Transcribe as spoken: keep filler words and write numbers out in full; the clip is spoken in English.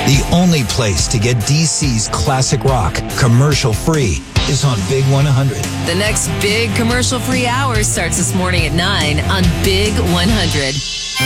The only place to get D C's classic rock commercial-free is on Big one hundred. The next big commercial-free hour starts this morning at nine on Big one hundred.